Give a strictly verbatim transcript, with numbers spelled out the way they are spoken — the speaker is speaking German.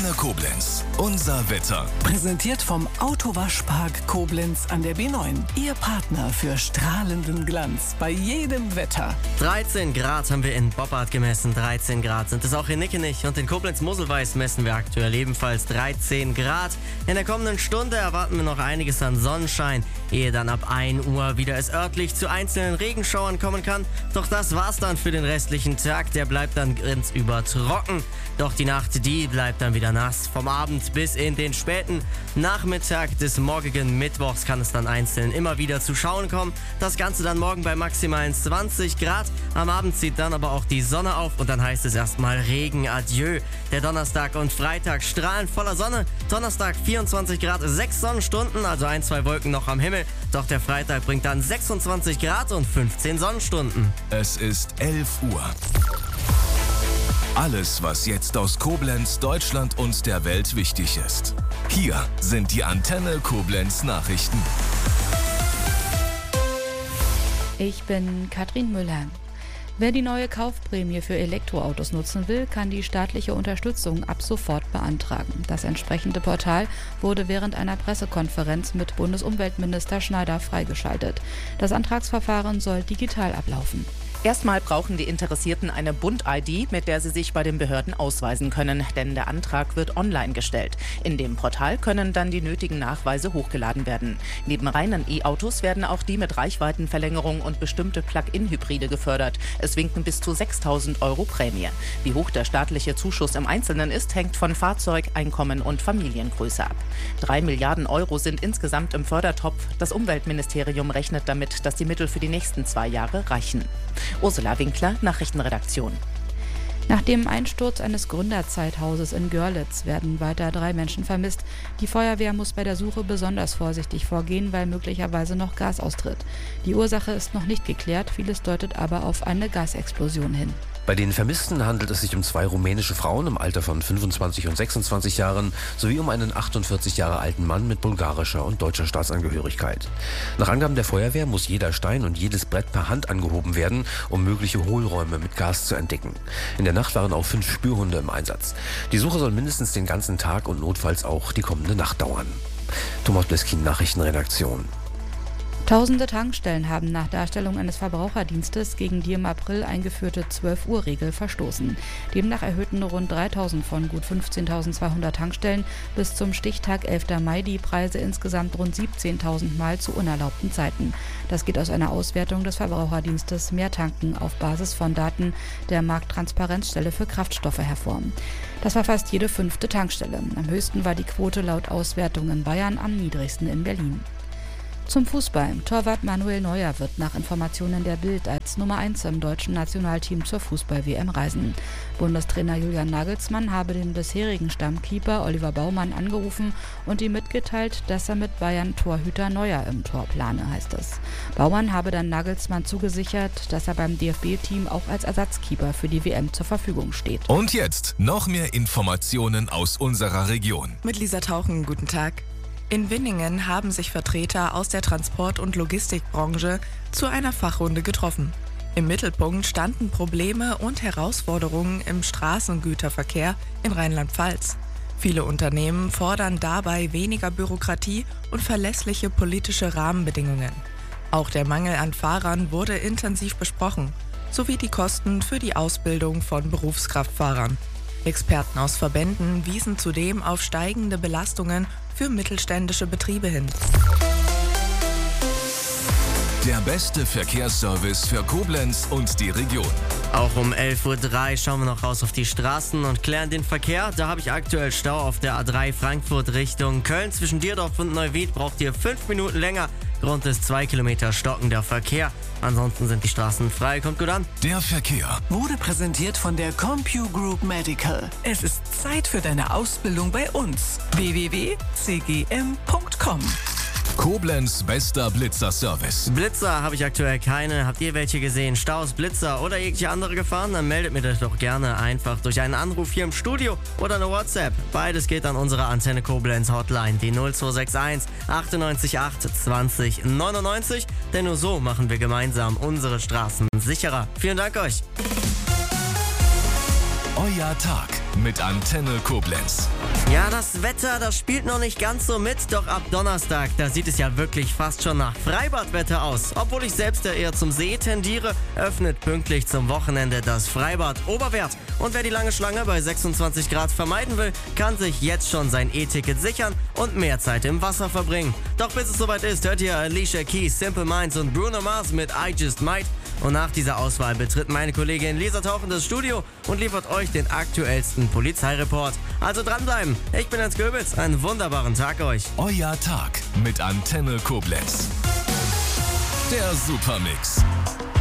Antenne Koblenz. Unser Wetter. Präsentiert vom Autowaschpark Koblenz an der B neun. Ihr Partner für strahlenden Glanz bei jedem Wetter. dreizehn Grad haben wir in Boppard gemessen. dreizehn Grad sind es auch in Nickenich. Und in Koblenz-Moselweiß messen wir aktuell ebenfalls dreizehn Grad. In der kommenden Stunde erwarten wir noch einiges an Sonnenschein, ehe dann ab ein Uhr wieder es örtlich zu einzelnen Regenschauern kommen kann. Doch das war's dann für den restlichen Tag. Der bleibt dann grenzüber trocken. Doch die Nacht, die bleibt dann wieder nass. Vom Abend bis in den späten Nachmittag des morgigen Mittwochs kann es dann einzeln immer wieder zu Schauern kommen. Das Ganze dann morgen bei maximalen zwanzig Grad. Am Abend zieht dann aber auch die Sonne auf und dann heißt es erstmal Regen, adieu. Der Donnerstag und Freitag strahlen voller Sonne. Donnerstag vierundzwanzig Grad, sechs Sonnenstunden, also ein, zwei Wolken noch am Himmel. Doch der Freitag bringt dann sechsundzwanzig Grad und fünfzehn Sonnenstunden. Es ist elf Uhr. Alles, was jetzt aus Koblenz, Deutschland und der Welt wichtig ist. Hier sind die Antenne Koblenz Nachrichten. Ich bin Katrin Müller. Wer die neue Kaufprämie für Elektroautos nutzen will, kann die staatliche Unterstützung ab sofort beantragen. Das entsprechende Portal wurde während einer Pressekonferenz mit Bundesumweltminister Schneider freigeschaltet. Das Antragsverfahren soll digital ablaufen. Erstmal brauchen die Interessierten eine Bund-I D, mit der sie sich bei den Behörden ausweisen können, denn der Antrag wird online gestellt. In dem Portal können dann die nötigen Nachweise hochgeladen werden. Neben reinen E-Autos werden auch die mit Reichweitenverlängerung und bestimmte Plug-in-Hybride gefördert. Es winken bis zu sechstausend Euro Prämie. Wie hoch der staatliche Zuschuss im Einzelnen ist, hängt von Fahrzeug, Einkommen und Familiengröße ab. Drei Milliarden Euro sind insgesamt im Fördertopf. Das Umweltministerium rechnet damit, dass die Mittel für die nächsten zwei Jahre reichen. Ursula Winkler, Nachrichtenredaktion. Nach dem Einsturz eines Gründerzeithauses in Görlitz werden weiter drei Menschen vermisst. Die Feuerwehr muss bei der Suche besonders vorsichtig vorgehen, weil möglicherweise noch Gas austritt. Die Ursache ist noch nicht geklärt, vieles deutet aber auf eine Gasexplosion hin. Bei den Vermissten handelt es sich um zwei rumänische Frauen im Alter von fünfundzwanzig und sechsundzwanzig Jahren sowie um einen achtundvierzig Jahre alten Mann mit bulgarischer und deutscher Staatsangehörigkeit. Nach Angaben der Feuerwehr muss jeder Stein und jedes Brett per Hand angehoben werden, um mögliche Hohlräume mit Gas zu entdecken. In der Nacht waren auch fünf Spürhunde im Einsatz. Die Suche soll mindestens den ganzen Tag und notfalls auch die kommende Nacht dauern. Thomas Bleskin, Nachrichtenredaktion. Tausende Tankstellen haben nach Darstellung eines Verbraucherdienstes gegen die im April eingeführte zwölf Uhr Regel verstoßen. Demnach erhöhten rund dreitausend von gut fünfzehntausendzweihundert Tankstellen bis zum Stichtag elfter Mai die Preise insgesamt rund siebzehntausend Mal zu unerlaubten Zeiten. Das geht aus einer Auswertung des Verbraucherdienstes Mehr Tanken auf Basis von Daten der Markttransparenzstelle für Kraftstoffe hervor. Das war fast jede fünfte Tankstelle. Am höchsten war die Quote laut Auswertung in Bayern, am niedrigsten in Berlin. Zum Fußball. Torwart Manuel Neuer wird nach Informationen der Bild als Nummer eins im deutschen Nationalteam zur Fußball-W M reisen. Bundestrainer Julian Nagelsmann habe den bisherigen Stammkeeper Oliver Baumann angerufen und ihm mitgeteilt, dass er mit Bayern-Torhüter Neuer im Tor plane, heißt es. Baumann habe dann Nagelsmann zugesichert, dass er beim D F B-Team auch als Ersatzkeeper für die W M zur Verfügung steht. Und jetzt noch mehr Informationen aus unserer Region. Mit Lisa Tauchen, guten Tag. In Winningen haben sich Vertreter aus der Transport- und Logistikbranche zu einer Fachrunde getroffen. Im Mittelpunkt standen Probleme und Herausforderungen im Straßengüterverkehr in Rheinland-Pfalz. Viele Unternehmen fordern dabei weniger Bürokratie und verlässliche politische Rahmenbedingungen. Auch der Mangel an Fahrern wurde intensiv besprochen, sowie die Kosten für die Ausbildung von Berufskraftfahrern. Experten aus Verbänden wiesen zudem auf steigende Belastungen für mittelständische Betriebe hin. Der beste Verkehrsservice für Koblenz und die Region. Auch um elf Uhr drei schauen wir noch raus auf die Straßen und klären den Verkehr. Da habe ich aktuell Stau auf der A drei Frankfurt Richtung Köln. Zwischen Dierdorf und Neuwied braucht ihr fünf Minuten länger. Grund ist zwei Kilometer stockender Verkehr. Ansonsten sind die Straßen frei. Kommt gut an. Der Verkehr Wurde präsentiert von der CompuGroup Medical. Es ist Zeit für deine Ausbildung bei uns. w w w punkt c g m punkt com. Koblenz bester Blitzer-Service. Blitzer habe ich aktuell keine. Habt ihr welche gesehen? Staus, Blitzer oder jegliche andere Gefahren? Dann meldet mir das doch gerne einfach durch einen Anruf hier im Studio oder eine WhatsApp. Beides geht an unsere Antenne Koblenz Hotline, die null zwei sechs eins achtundneunzig acht zwanzig neunundneunzig. Denn nur so machen wir gemeinsam unsere Straßen sicherer. Vielen Dank euch. Euer Tag mit Antenne Koblenz. Ja, das Wetter, das spielt noch nicht ganz so mit, doch ab Donnerstag, da sieht es ja wirklich fast schon nach Freibadwetter aus. Obwohl ich selbst ja eher zum See tendiere, öffnet pünktlich zum Wochenende das Freibad Oberwert. Und wer die lange Schlange bei sechsundzwanzig Grad vermeiden will, kann sich jetzt schon sein E-Ticket sichern und mehr Zeit im Wasser verbringen. Doch bis es soweit ist, hört ihr Alicia Keys, Simple Minds und Bruno Mars mit I Just Might. Und nach dieser Auswahl betritt meine Kollegin Lisa Tauchen das Studio und liefert euch den aktuellsten Polizeireport. Also dranbleiben. Ich bin Hans Göbitz. Einen wunderbaren Tag euch. Euer Tag mit Antenne Koblenz. Der Supermix.